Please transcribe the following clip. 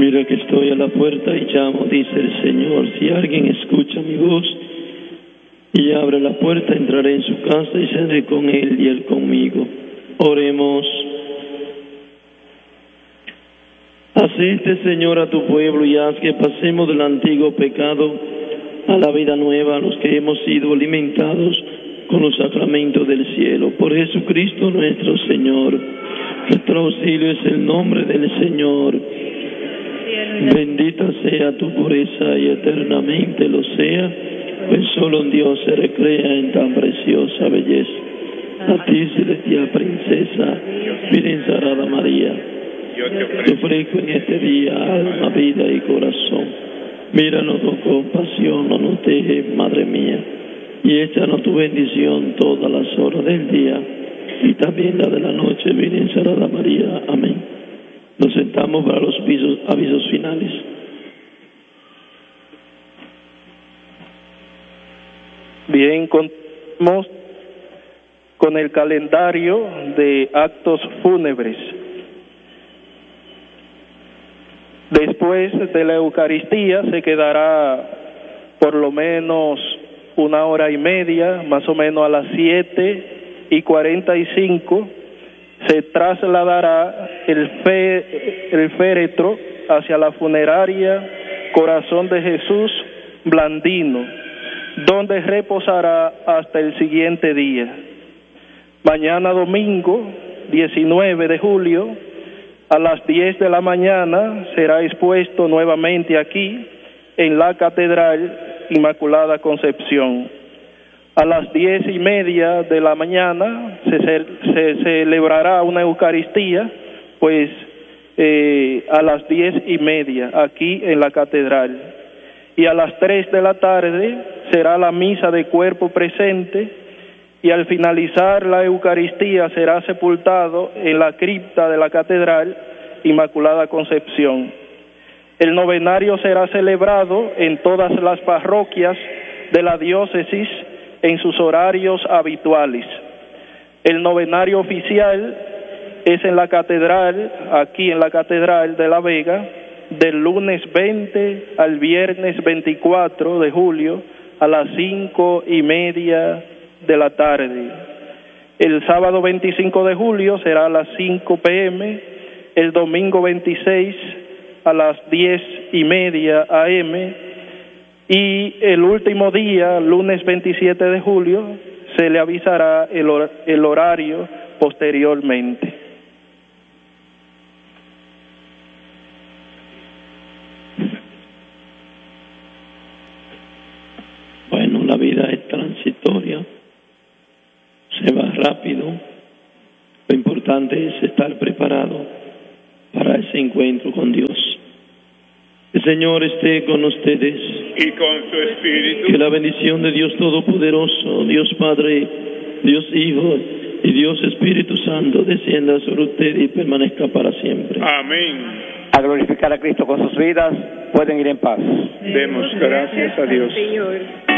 Mira que estoy a la puerta y llamo, dice el Señor. Si alguien escucha mi voz y abre la puerta, entraré en su casa y cenaré con él y él conmigo. Oremos. Asiste, Señor, a tu pueblo y haz que pasemos del antiguo pecado a la vida nueva, a los que hemos sido alimentados con los sacramentos del cielo. Por Jesucristo nuestro Señor. Nuestro auxilio es el nombre del Señor. Bendita sea tu pureza y eternamente lo sea, pues solo en Dios se recrea en tan preciosa belleza. A ti, celestial princesa, Virgen Sagrada María, te ofrezco en este día alma, vida y corazón. Míranos con compasión, no nos dejes, Madre mía, y échanos tu bendición todas las horas del día y también la de la noche, Virgen Sagrada María. Amén. Nos sentamos para los avisos finales. Bien, continuamos con el calendario de actos fúnebres. Después de la Eucaristía se quedará por lo menos 1 hora y media, más o menos a las 7:45, se trasladará el féretro hacia la funeraria Corazón de Jesús Blandino, donde reposará hasta el siguiente día. Mañana domingo, 19 de julio, a las 10 de la mañana será expuesto nuevamente aquí en la Catedral Inmaculada Concepción. A las 10:30 de la mañana se celebrará una Eucaristía, pues a las 10:30 aquí en la Catedral. Y a las 3 de la tarde será la misa de cuerpo presente, y al finalizar la Eucaristía será sepultado en la cripta de la Catedral Inmaculada Concepción. El novenario será celebrado en todas las parroquias de la diócesis en sus horarios habituales. El novenario oficial es en la Catedral, aquí en la Catedral de La Vega, del lunes 20 al viernes 24 de julio a las 5:30 de la tarde. El sábado 25 de julio será a las 5 p.m., el domingo 26 a las 10:30 a.m., y el último día, lunes 27 de julio, se le avisará el horario posteriormente. Bueno, la vida es transitoria, se va rápido. Lo importante es estar preparado para ese encuentro con Dios. El Señor esté con ustedes. Y con su espíritu. Que la bendición de Dios Todopoderoso, Dios Padre, Dios Hijo y Dios Espíritu Santo descienda sobre usted y permanezca para siempre. Amén. A glorificar a Cristo con sus vidas, pueden ir en paz. Demos gracias a Dios.